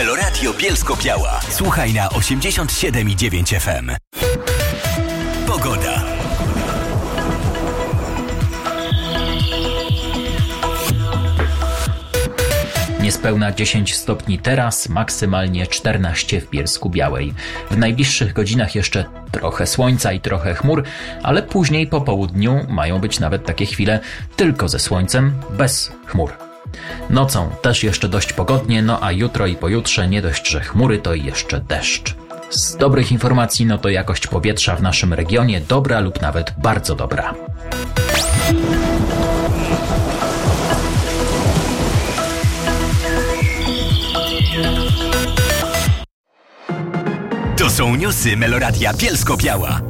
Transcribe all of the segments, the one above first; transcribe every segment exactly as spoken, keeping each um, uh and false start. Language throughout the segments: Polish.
Meloradio Bielsko-Biała. Słuchaj na osiemdziesiąt siedem i dziewięć F M. Pogoda. Niespełna dziesięć stopni teraz, maksymalnie czternaście w Bielsku-Białej. W najbliższych godzinach jeszcze trochę słońca i trochę chmur, ale później po południu mają być nawet takie chwile tylko ze słońcem, bez chmur. Nocą też jeszcze dość pogodnie, no a jutro i pojutrze nie dość, że chmury, to i jeszcze deszcz. Z dobrych informacji, no to jakość powietrza w naszym regionie dobra lub nawet bardzo dobra. To są newsy Meloradia Bielsko-Biała.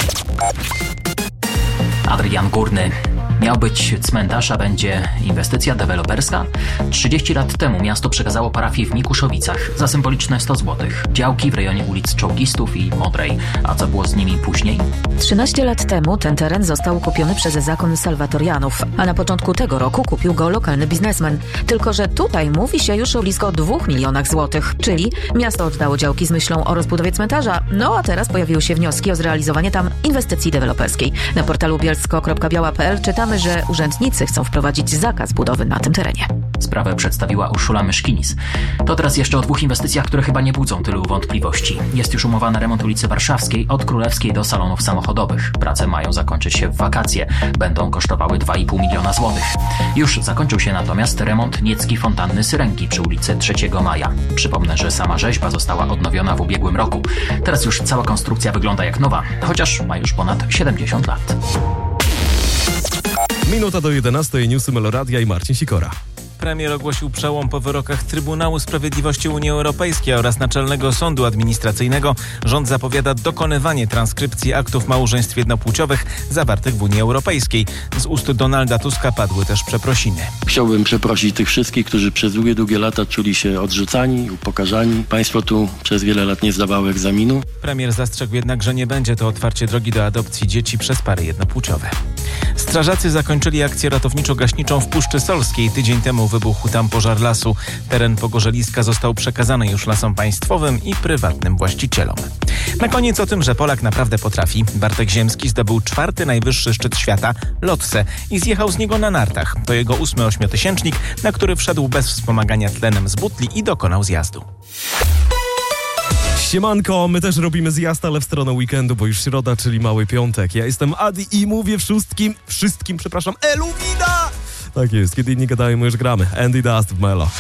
Adrian Górny. Miał być cmentarz, a będzie inwestycja deweloperska? trzydzieści lat temu miasto przekazało parafię w Mikuszowicach za symboliczne sto złotych. Działki w rejonie ulic Czołgistów i Modrej. A co było z nimi później? trzynaście lat temu ten teren został kupiony przez zakon salwatorianów, a na początku tego roku kupił go lokalny biznesmen. Tylko że tutaj mówi się już o blisko dwóch milionach złotych, czyli miasto oddało działki z myślą o rozbudowie cmentarza, no a teraz pojawiły się wnioski o zrealizowanie tam inwestycji deweloperskiej. Na portalu bielsko kropka biała kropka p l czytamy, że urzędnicy chcą wprowadzić zakaz budowy na tym terenie. Sprawę przedstawiła Urszula Myszkinis. To teraz jeszcze o dwóch inwestycjach, które chyba nie budzą tylu wątpliwości. Jest już umowa na remont ulicy Warszawskiej od Królewskiej do salonów samochodowych. Prace mają zakończyć się w wakacje. Będą kosztowały dwa i pół miliona złotych. Już zakończył się natomiast remont Niecki Fontanny Syrenki przy ulicy trzeciego maja. Przypomnę, że sama rzeźba została odnowiona w ubiegłym roku. Teraz już cała konstrukcja wygląda jak nowa, chociaż ma już ponad siedemdziesiąt lat. Minuta do jedenastej, newsy Meloradia i Marcin Sikora. Premier ogłosił przełom po wyrokach Trybunału Sprawiedliwości Unii Europejskiej oraz Naczelnego Sądu Administracyjnego. Rząd zapowiada dokonywanie transkrypcji aktów małżeństw jednopłciowych zawartych w Unii Europejskiej. Z ust Donalda Tuska padły też przeprosiny. Chciałbym przeprosić tych wszystkich, którzy przez długie, długie lata czuli się odrzucani, upokarzani. Państwo tu przez wiele lat nie zdawało egzaminu. Premier zastrzegł jednak, że nie będzie to otwarcie drogi do adopcji dzieci przez pary jednopłciowe. Strażacy zakończyli akcję ratowniczo-gaśniczą w Puszczy Solskiej. Tydzień temu wybuchł tam pożar lasu. Teren pogorzeliska został przekazany już Lasom Państwowym i prywatnym właścicielom. Na koniec o tym, że Polak naprawdę potrafi. Bartek Ziemski zdobył czwarty najwyższy szczyt świata, Lotse, i zjechał z niego na nartach. To jego ósmy ośmiotysięcznik, na który wszedł bez wspomagania tlenem z butli i dokonał zjazdu. Siemanko, my też robimy zjazd, ale w stronę weekendu, bo już środa, czyli mały piątek. Ja jestem Adi i mówię wszystkim, wszystkim, przepraszam, Elu Vida! Tak jest, kiedy inni gadają, my już gramy. Andy Dust w Melo.